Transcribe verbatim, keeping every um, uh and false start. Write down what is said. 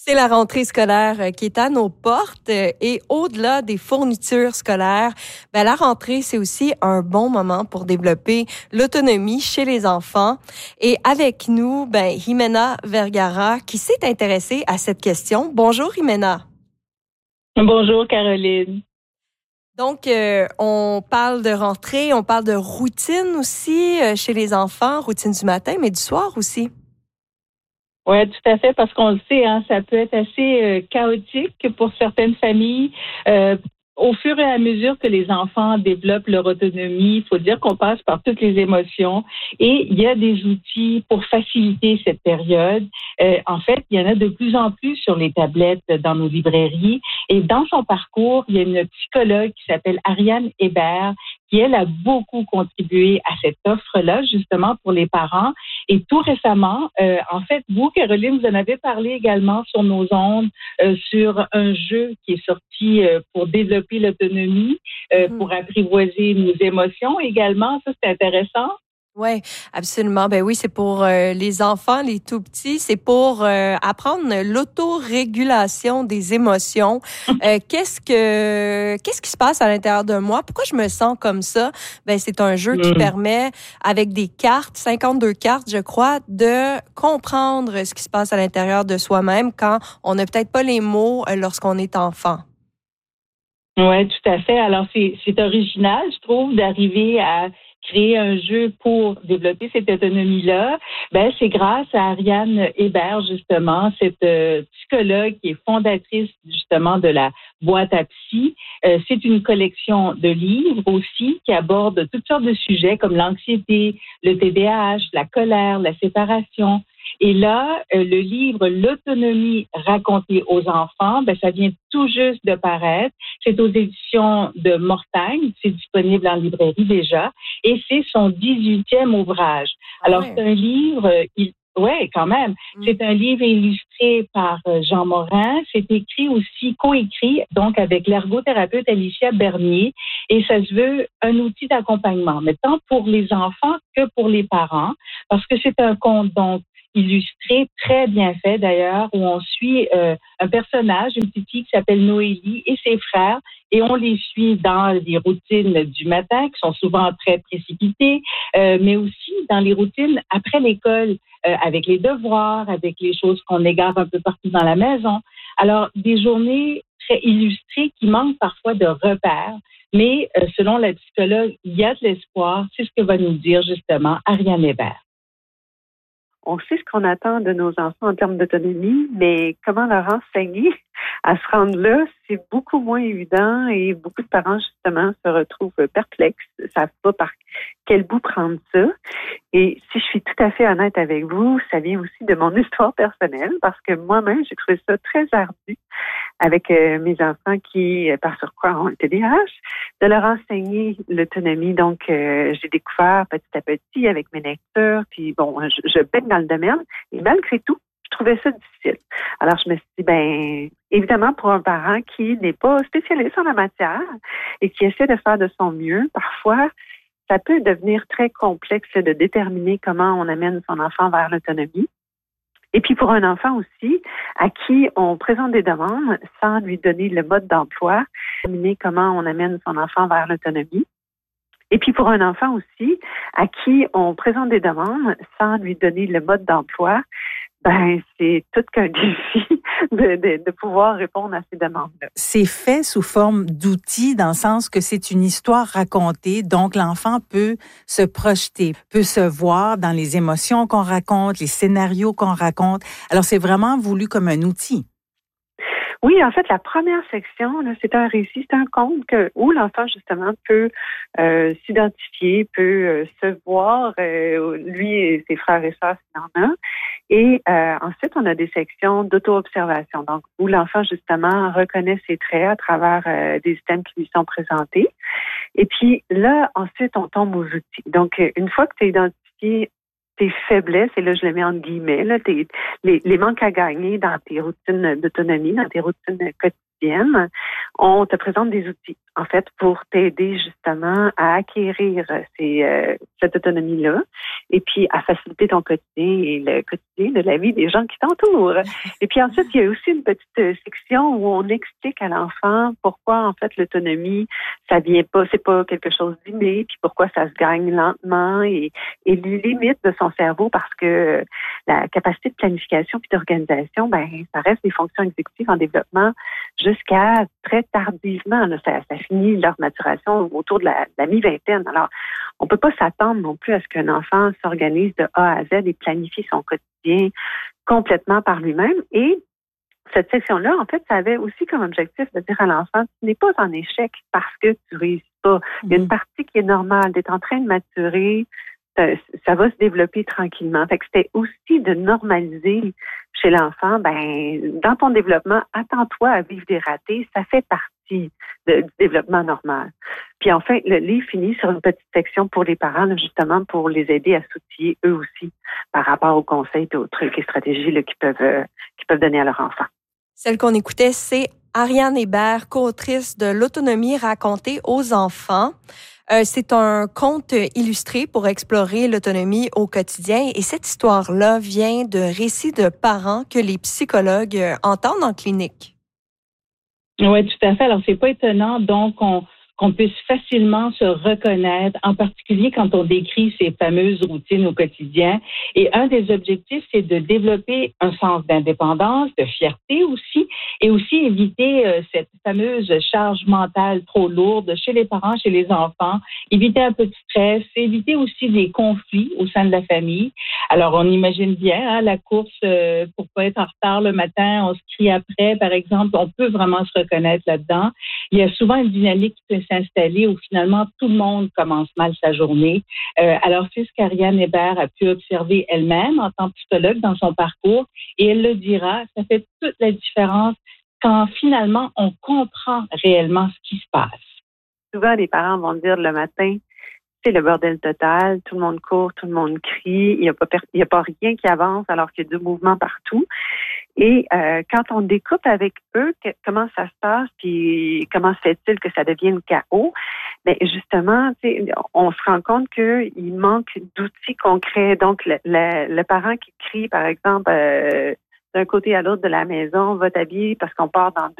C'est la rentrée scolaire qui est à nos portes et au-delà des fournitures scolaires, ben la rentrée, c'est aussi un bon moment pour développer l'autonomie chez les enfants. Et avec nous, ben Jimena Vergara qui s'est intéressée à cette question. Bonjour Jimena. Bonjour Caroline. Donc, euh, on parle de rentrée, on parle de routine aussi euh, chez les enfants, routine du matin, mais du soir aussi. Oui, tout à fait, parce qu'on le sait, hein, ça peut être assez euh, chaotique pour certaines familles. Euh, au fur et à mesure que les enfants développent leur autonomie, il faut dire qu'on passe par toutes les émotions et il y a des outils pour faciliter cette période. Euh, en fait, il y en a de plus en plus sur les tablettes dans nos librairies et dans son parcours, il y a une psychologue qui s'appelle Ariane Hébert qui, elle, a beaucoup contribué à cette offre-là, justement, pour les parents. Et tout récemment, euh, en fait, vous, Caroline, vous en avez parlé également sur nos ondes, euh, sur un jeu qui est sorti euh, pour développer l'autonomie, euh, mmh. pour apprivoiser nos émotions également. Ça, c'est intéressant. Oui, absolument. Ben oui, c'est pour euh, les enfants, les tout petits. C'est pour euh, apprendre l'autorégulation des émotions. Euh, qu'est-ce que qu'est-ce qui se passe à l'intérieur de moi? Pourquoi je me sens comme ça? Ben c'est un jeu mmh. qui permet, avec des cartes, cinquante-deux cartes, je crois, de comprendre ce qui se passe à l'intérieur de soi-même quand on n'a peut-être pas les mots euh, lorsqu'on est enfant. Oui, tout à fait. Alors, c'est, c'est original, je trouve, d'arriver à créer un jeu pour développer cette autonomie-là. Ben, c'est grâce à Ariane Hébert, justement, cette euh, psychologue qui est fondatrice, justement, de la boîte à psy. Euh, c'est une collection de livres aussi qui aborde toutes sortes de sujets comme l'anxiété, le T D A H, la colère, la séparation. Et là, euh, le livre L'autonomie racontée aux enfants, ben, ça vient tout juste de paraître. C'est aux éditions de Mortagne. C'est disponible en librairie déjà. Et c'est son dix-huitième ouvrage. Ah Alors, ouais. c'est un livre... Euh, il, ouais, quand même. Mm. C'est un livre illustré par Jean Morin. C'est écrit aussi, coécrit, donc avec l'ergothérapeute Alicia Bernier. Et ça se veut un outil d'accompagnement, mais tant pour les enfants que pour les parents, parce que c'est un conte, donc, illustré, très bien fait d'ailleurs, où on suit euh, un personnage, une petite fille qui s'appelle Noélie et ses frères, et on les suit dans les routines du matin, qui sont souvent très précipitées, euh, mais aussi dans les routines après l'école, euh, avec les devoirs, avec les choses qu'on égare un peu partout dans la maison. Alors, des journées très illustrées qui manquent parfois de repères, mais euh, selon la psychologue, il y a de l'espoir. C'est ce que va nous dire justement Ariane Hébert. On sait ce qu'on attend de nos enfants en termes d'autonomie, mais comment leur enseigner à se rendre là, c'est beaucoup moins évident et beaucoup de parents, justement, se retrouvent perplexes, ne savent pas par quel bout prendre ça. Et si je suis tout à fait honnête avec vous, ça vient aussi de mon histoire personnelle parce que moi-même, j'ai trouvé ça très ardu avec euh, mes enfants qui, par surcroît, ont le T D A H, de leur enseigner l'autonomie. Donc, euh, j'ai découvert petit à petit avec mes lectures, puis bon, je, je baigne dans le domaine, et malgré tout, je trouvais ça difficile. Alors, je me suis dit, ben, évidemment, pour un parent qui n'est pas spécialiste en la matière et qui essaie de faire de son mieux, parfois, ça peut devenir très complexe de déterminer comment on amène son enfant vers l'autonomie. Et puis pour un enfant aussi, à qui on présente des demandes sans lui donner le mode d'emploi, déterminer comment on amène son enfant vers l'autonomie. Et puis pour un enfant aussi, à qui on présente des demandes sans lui donner le mode d'emploi, ben c'est tout qu'un défi de, de, de pouvoir répondre à ces demandes-là. C'est fait sous forme d'outils dans le sens que c'est une histoire racontée, donc l'enfant peut se projeter, peut se voir dans les émotions qu'on raconte, les scénarios qu'on raconte. Alors c'est vraiment voulu comme un outil. Oui, en fait, la première section, là, c'est un récit, c'est un conte que, où l'enfant, justement, peut euh, s'identifier, peut euh, se voir, euh, lui et ses frères et sœurs, s'il en a. Et euh, ensuite, on a des sections d'auto-observation, donc où l'enfant, justement, reconnaît ses traits à travers euh, des thèmes qui lui sont présentés. Et puis là, ensuite, on tombe aux outils. Donc, une fois que tu as identifié tes faiblesses, et là je le mets en guillemets, là, tes, les, les manques à gagner dans tes routines d'autonomie, dans tes routines quotidiennes, quotidienne, on te présente des outils, en fait, pour t'aider justement à acquérir ces, euh, cette autonomie-là et puis à faciliter ton quotidien et le quotidien de la vie des gens qui t'entourent. Et puis ensuite, il y a aussi une petite section où on explique à l'enfant pourquoi, en fait, l'autonomie, ça vient pas, c'est pas quelque chose d'inné, puis pourquoi ça se gagne lentement et, et les limites de son cerveau parce que la capacité de planification puis d'organisation, ben, ça reste des fonctions exécutives en développement jusqu'à très tardivement. Là, ça, ça finit leur maturation autour de la, de la mi-vingtaine. Alors, on peut pas s'attendre non plus à ce qu'un enfant s'organise de A à Z et planifie son quotidien complètement par lui-même. Et cette section-là, en fait, ça avait aussi comme objectif de dire à l'enfant, tu n'es pas en échec parce que tu réussis pas. Il y a une partie qui est normale, d'être en train de maturer, ça, ça va se développer tranquillement. Fait que c'était aussi de normaliser chez l'enfant, ben, dans ton développement, attends-toi à vivre des ratés, ça fait partie de, du développement normal. Puis enfin, le livre finit sur une petite section pour les parents, là, justement pour les aider à s'outiller eux aussi par rapport aux conseils, aux trucs et stratégies là, qu'ils peuvent, euh, qu'ils peuvent donner à leur enfant. Celle qu'on écoutait, c'est Ariane Hébert, co-autrice de L'autonomie racontée aux enfants. Euh, c'est un conte illustré pour explorer l'autonomie au quotidien. Et cette histoire-là vient de récits de parents que les psychologues euh, entendent en clinique. Oui, tout à fait. Alors, c'est pas étonnant, donc, on, qu'on puisse facilement se reconnaître, en particulier quand on décrit ces fameuses routines au quotidien. Et un des objectifs, c'est de développer un sens d'indépendance, de fierté aussi, et aussi éviter euh, cette fameuse charge mentale trop lourde chez les parents, chez les enfants, éviter un peu de stress, éviter aussi des conflits au sein de la famille. Alors, on imagine bien hein, la course euh, pour pas être en retard le matin, on se crie après, par exemple, on peut vraiment se reconnaître là-dedans. Il y a souvent une dynamique qui peut s'installer où finalement tout le monde commence mal sa journée. Euh, alors, c'est ce qu'Ariane Hébert a pu observer elle-même en tant que psychologue dans son parcours et elle le dira, ça fait toute la différence quand finalement on comprend réellement ce qui se passe. Souvent, les parents vont dire le matin, c'est le bordel total, tout le monde court, tout le monde crie, il n'y a pas, il y a pas rien qui avance alors qu'il y a du mouvement partout. Et euh, quand on découpe avec eux que, comment ça se passe, puis comment se fait-il que ça devienne chaos, ben justement, on se rend compte qu'il manque d'outils concrets. Donc, le, le, le parent qui crie, par exemple, euh, d'un côté à l'autre de la maison, va t'habiller parce qu'on part dans